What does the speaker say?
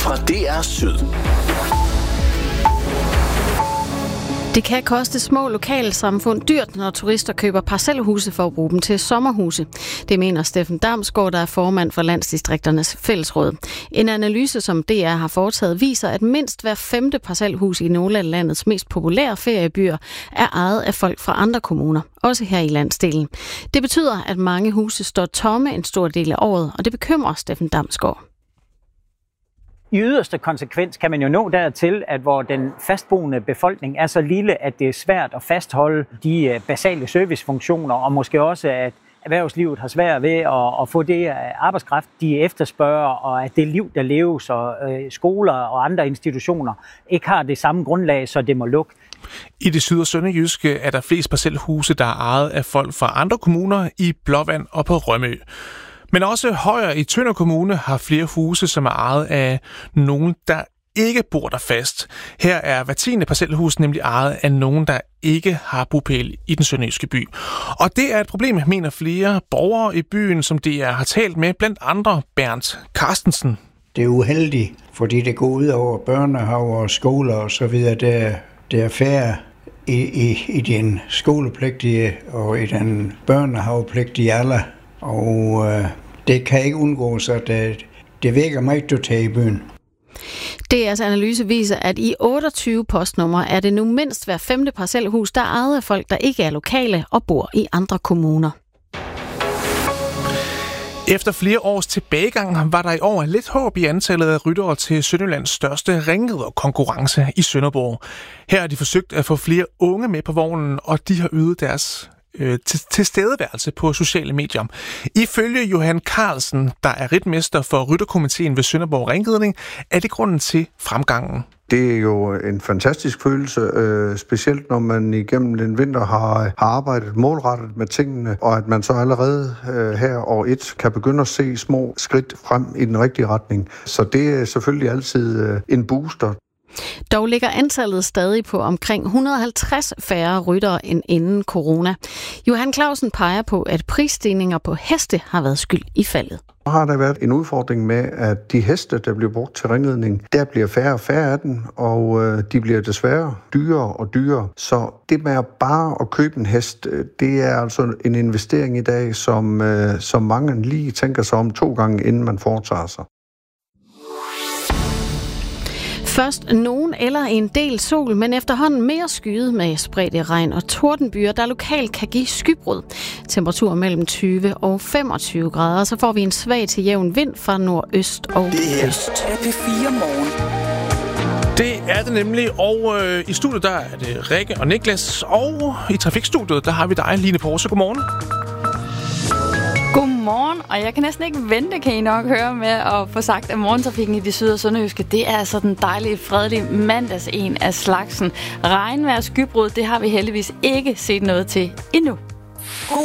fra DR Syd. Det kan koste små lokalsamfund dyrt, når turister køber parcelhuse for at bruge dem til sommerhuse. Det mener Steffen Damsgaard, der er formand for Landdistrikternes Fællesråd. En analyse, som DR har foretaget, viser, at mindst hver 5. parcelhus i nogle af landets mest populære feriebyer er ejet af folk fra andre kommuner, også her i landsdelen. Det betyder, at mange huse står tomme en stor del af året, og det bekymrer Steffen Damsgaard. I yderste konsekvens kan man jo nå dertil, at hvor den fastboende befolkning er så lille, at det er svært at fastholde de basale servicefunktioner, og måske også, at erhvervslivet har svært ved at få det arbejdskraft, de efterspørger, og at det liv, der leves, og skoler og andre institutioner ikke har det samme grundlag, så det må lukke. I det syd- og sønderjyske er der flest parcelhuse, der er ejet af folk fra andre kommuner i Blåvand og på Rømø. Men også højere i Tønder Kommune har flere huse, som er ejet af nogen, der ikke bor der fast. Her er hver 10. parcelhus nemlig ejet af nogen, der ikke har bopæl i den sønderjyske by. Og det er et problem, mener flere borgere i byen, som DR har talt med, blandt andre Bernd Carstensen. Det er uheldigt, fordi det går ud over børnehaver og skoler og så videre. Der er færre i den skolepligtige og i den børnehavepligtige alder. Og det kan ikke undgås, at det vækker meget totalt i byen. DR's analyse viser, at i 28 postnumre er det nu mindst hver 5. parcelhus, der er ejet af folk, der ikke er lokale og bor i andre kommuner. Efter flere års tilbagegang var der i år lidt håb i antallet af ryttere til Sønderjyllands største ringriderkonkurrence i Sønderborg. Her har de forsøgt at få flere unge med på vognen, og de har ydet deres tilstedeværelse på sociale medier. Ifølge Johan Carlsen, der er ritmester for rytterkomiteen ved Sønderborg Ringridning, er det grunden til fremgangen. Det er jo en fantastisk følelse, specielt når man igennem den vinter har arbejdet målrettet med tingene, og at man så allerede her år 1 kan begynde at se små skridt frem i den rigtige retning. Så det er selvfølgelig altid en booster. Dog ligger antallet stadig på omkring 150 færre ryttere end inden corona. Johan Clausen peger på, at prisstigninger på heste har været skyld i faldet. Så har der været en udfordring med, at de heste, der bliver brugt til ringridning, der bliver færre og færre af dem, og de bliver desværre dyrere og dyrere. Så det med bare at købe en hest, det er altså en investering i dag, som mange lige tænker sig om 2 gange, inden man foretager sig. Først nogen eller en del sol, men efterhånden mere skyet med spredte regn og tordenbyer, der lokalt kan give skybrud. Temperatur mellem 20 og 25 grader, så får vi en svag til jævn vind fra nordøst og øst. Det er P4 Morgen. Det er det nemlig, og i studiet der er det Rikke og Niklas, og i trafikstudiet der har vi dig, Line Porse. Godmorgen. Godmorgen, og jeg kan næsten ikke vente, kan I nok høre med at få sagt, at morgentrafikken i de syd- og sønderjyske, det er altså den dejlige, fredelige mandags en af slagsen. Regnvejr og skybrud, det har vi heldigvis ikke set noget til endnu.